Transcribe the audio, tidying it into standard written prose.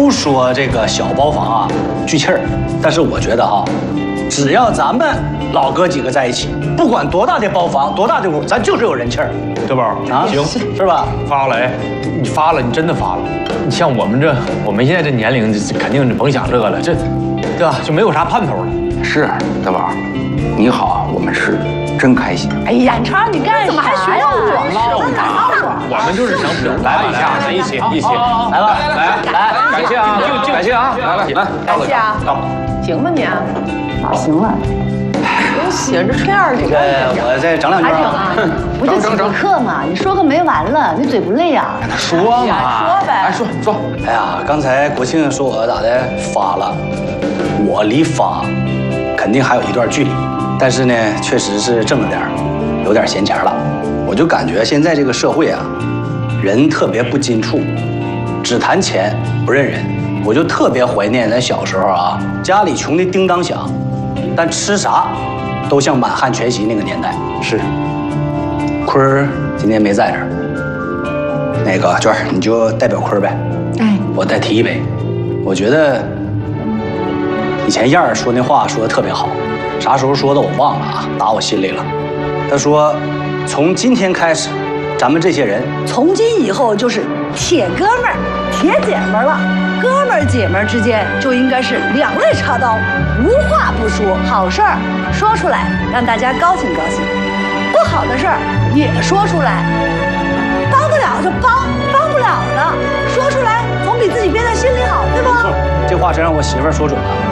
都说这个小包房啊聚气儿，但是我觉得哈，只要咱们老哥几个在一起，不管多大的包房、多大的屋，咱就是有人气儿。 德宝啊， 行， 是吧？ 发了哎，你发了，你真的发了。你像我们现在这年龄，这肯定甭想这个了，这，对吧？就没有啥盼头了。 是，德宝，你好，我们是真开心。 哎呀，超你干什么还学我唠呢？我们就是想表达一下，咱一起， 来吧，来， 感谢啊，感谢啊，来， 感谢啊，行吗你？哪行了？都写着串儿去。 我再整两句。 还整啊？不就几个课嘛，你说个没完了，你嘴不累啊？ 跟他说嘛， 说呗。 哎，说。 哎呀，刚才国庆说我咋的发了，我离发肯定还有一段距离，但是呢，确实是挣了点儿，有点闲钱了。我就感觉现在这个社会啊，人特别不近处，只谈钱不认人。我就特别怀念咱小时候啊，家里穷的叮当响，但吃啥都像满汉全席那个年代。 是， 坤儿今天没在这儿，那个娟儿你就代表坤儿呗。 哎， 我再提一杯。我觉得以前燕儿说那话说的特别好，啥时候说的我忘了啊，打我心里了。他说，从今天开始，咱们这些人从今以后就是铁哥们儿、铁姐们儿了。哥们儿姐们儿之间就应该是两肋插刀，无话不说，好事儿说出来让大家高兴高兴，不好的事儿也说出来，帮得了就帮，帮不了的说出来总比自己憋在心里好，对不？ 这话真让我媳妇儿说准了。